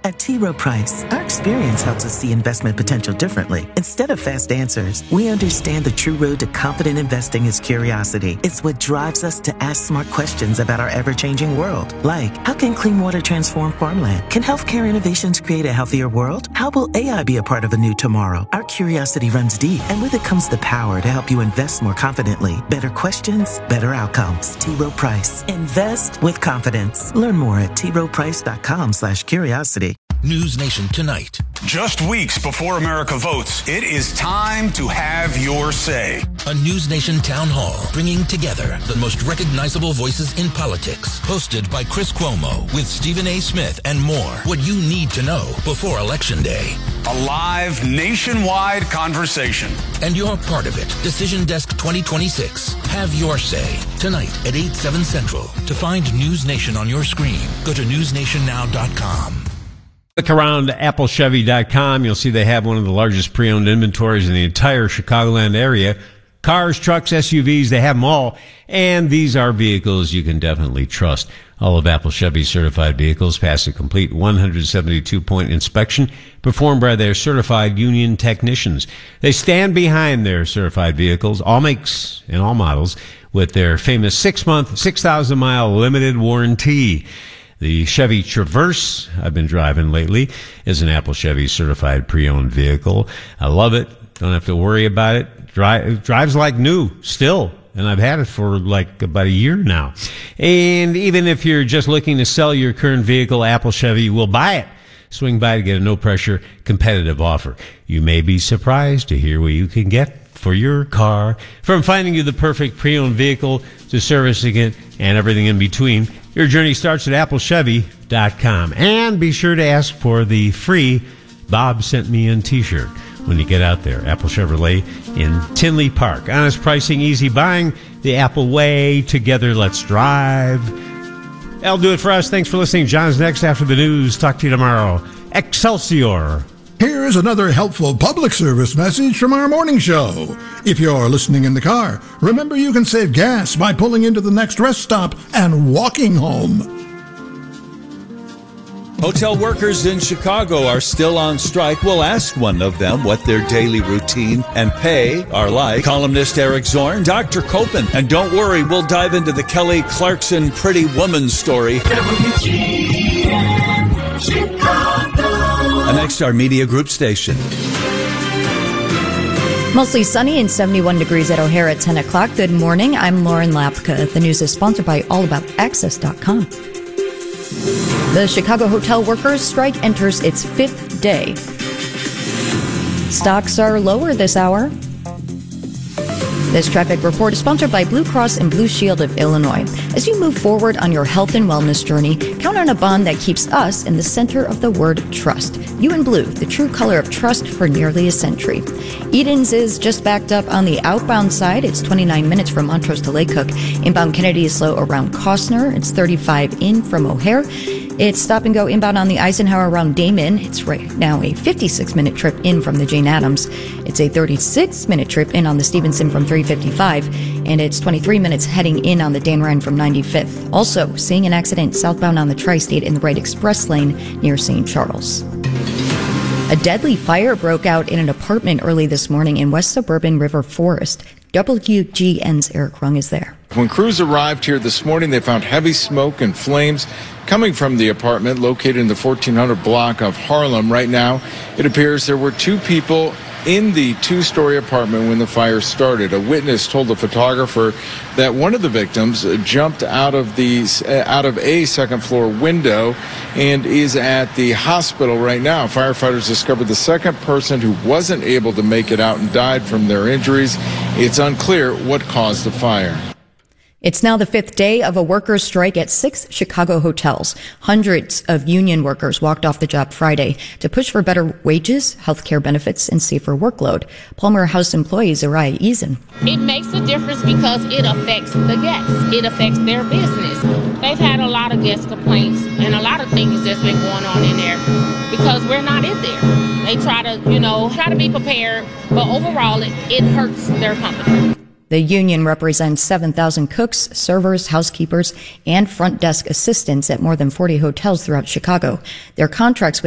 At T. Rowe Price, our experience helps us see investment potential differently. Instead of fast answers, we understand the true road to confident investing is curiosity. It's what drives us to ask smart questions about our ever-changing world. Like, how can clean water transform farmland? Can healthcare innovations create a healthier world? How will AI be a part of a new tomorrow? Our curiosity runs deep, and with it comes the power to help you invest more confidently. Better questions, better outcomes. T. Rowe Price. Invest with confidence. Learn more at troweprice.com/curiosity. News Nation Tonight. Just weeks before America votes, it is time to have your say. A News Nation town hall bringing together the most recognizable voices in politics. Hosted by Chris Cuomo with Stephen A. Smith and more. What you need to know before Election Day. A live nationwide conversation. And you're part of it. Decision Desk 2026. Have your say. Tonight at 8, 7 Central. To find News Nation on your screen, go to newsnationnow.com. Look around applechevy.com. You'll see they have one of the largest pre-owned inventories in the entire Chicagoland area. Cars, trucks, SUVs, they have them all. And these are vehicles you can definitely trust. All of Apple Chevy's certified vehicles pass a complete 172-point inspection performed by their certified union technicians. They stand behind their certified vehicles, all makes and all models, with their famous 6-month, 6,000-mile limited warranty. The Chevy Traverse I've been driving lately is an Apple Chevy certified pre-owned vehicle. I love it. Don't have to worry about it. It drives like new still. And I've had it for like about a year now. And even if you're just looking to sell your current vehicle, Apple Chevy will buy it. Swing by to get a no-pressure competitive offer. You may be surprised to hear what you can get for your car, from finding you the perfect pre-owned vehicle to servicing it and everything in between. Your journey starts at applechevy.com. And be sure to ask for the free Bob Sent Me In t-shirt when you get out there. Apple Chevrolet in Tinley Park. Honest pricing, easy buying, the Apple way. Together, let's drive. That'll do it for us. Thanks for listening. John's next after the news. Talk to you tomorrow. Excelsior. Here's another helpful public service message from our morning show. If you're listening in the car, remember you can save gas by pulling into the next rest stop and walking home. Hotel workers in Chicago are still on strike. We'll ask one of them what their daily routine and pay are like. Columnist Eric Zorn, Dr. Copen. And don't worry, we'll dive into the Kelly Clarkson Pretty Woman story. WGN Chicago. And next, our media group station. Mostly sunny and 71 degrees at O'Hare at 10 o'clock. Good morning. I'm Lauren Lapka. The news is sponsored by allaboutaccess.com. The Chicago hotel workers strike enters its 5th day. Stocks are lower this hour. This traffic report is sponsored by Blue Cross and Blue Shield of Illinois. As you move forward on your health and wellness journey, count on a bond that keeps us in the center of the word trust. You and Blue, the true color of trust for nearly a century. Eden's is just backed up on the outbound side. It's 29 minutes from Montrose to Lake Cook. Inbound Kennedy is slow around Costner. It's 35 in from O'Hare. It's stop and go inbound on the Eisenhower around Damon. It's right now a 56-minute trip in from the Jane Addams. It's a 36-minute trip in on the Stevenson from 355. And it's 23 minutes heading in on the Dan Ryan from 95th. Also, seeing an accident southbound on the Tri-State in the right express lane near St. Charles. A deadly fire broke out in an apartment early this morning in West Suburban River Forest. WGN's Eric Rung is there. When crews arrived here this morning, they found heavy smoke and flames coming from the apartment located in the 1400 block of Harlem. Right now, it appears there were 2 people in the 2-story apartment when the fire started. A witness told the photographer that one of the victims jumped out of a second-floor window and is at the hospital right now. Firefighters discovered the second person who wasn't able to make it out and died from their injuries. It's unclear what caused the fire. It's now the 5th day of a workers' strike at 6 Chicago hotels. Hundreds of union workers walked off the job Friday to push for better wages, health care benefits, and safer workload. Palmer House employee Zariah Eason. It makes a difference because it affects the guests. It affects their business. They've had a lot of guest complaints and a lot of things that's been going on in there because we're not in there. They try to be prepared, but overall it hurts their company. The union represents 7,000 cooks, servers, housekeepers, and front desk assistants at more than 40 hotels throughout Chicago. Their contracts with